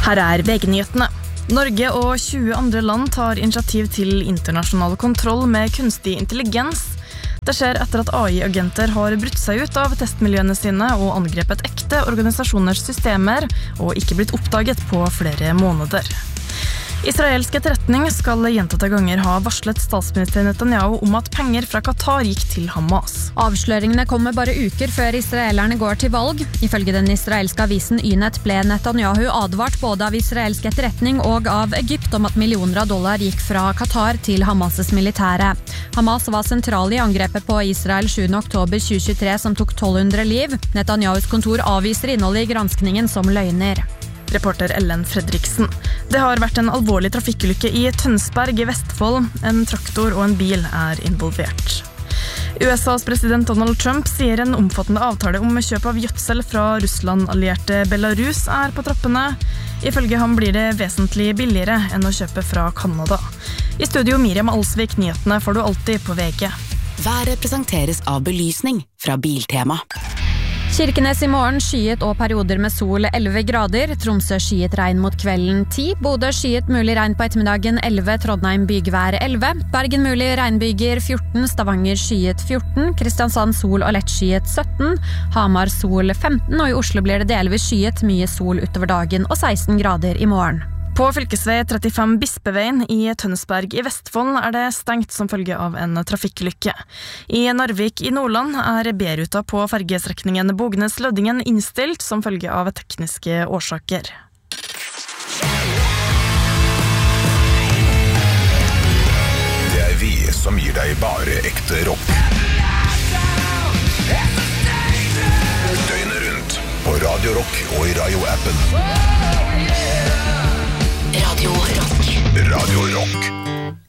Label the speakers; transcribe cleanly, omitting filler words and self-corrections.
Speaker 1: Her VG-nyhetene. Norge og 20 andre land tar initiativ til internasjonal kontroll med kunstig intelligens. Det skjer etter at AI-agenter har brutt seg ut av testmiljøene sine og angrepet ekte organisasjoners systemer og ikke blitt oppdaget på flere måneder. Israelsk etterretning skal gjentatte ganger ha varslet statsminister Netanyahu om at penger fra Qatar gikk til Hamas.
Speaker 2: Avsløringene kommer bare uker før israelerne går til valg. Ifølge den israelske avisen Ynet ble Netanyahu advart både av israelsk etterretning og av Egypt om at millioner av dollar gikk fra Qatar til Hamas' militære. Hamas var sentral i angrepet på Israel 7. oktober 2023 som tok 1200 liv. Netanyahus kontor avviser innholdet i granskningen som løgner.
Speaker 1: Reporter Ellen Fredriksen. Det har vært en alvorlig trafikkulykke i Tønsberg i Vestfold. En traktor og en bil involvert. USAs president Donald Trump sier en omfattende avtale om kjøp av gjødsel fra Russland-allierte Belarus på trappene. Ifølge ham blir det vesentlig billigere enn å kjøpe fra Kanada. I studio Miriam Alsvik, nyhetene får du alltid på VG.
Speaker 3: Været presenteres av belysning fra Biltema.
Speaker 2: Kirkenes i morgen skyet og perioder med sol 11 grader. Tromsø skyet regn mot kvelden 10. Bodø skyet mulig regn på ettermiddagen 11. Trondheim bygvær 11. Bergen mulig regnbyger 14. Stavanger skyet 14. Kristiansand sol og lett skyet 17. Hamar sol 15. Og i Oslo blir det delvis skyet, mye sol utover dagen og 16 grader i morgen.
Speaker 1: På fylkesvei 35 Bispeveien i Tønsberg i Vestfold det stengt som følge av en trafikkulykke. I Narvik i Nordland B-ruta på fergestrekningen Bognes-Løddingen innstilt som følge av tekniske årsaker.
Speaker 4: Det vi som gir deg bare ekte rock. Døgnet rundt på Radio Rock og i Radio-appen.
Speaker 3: Radio Rock.
Speaker 4: Radio Rock.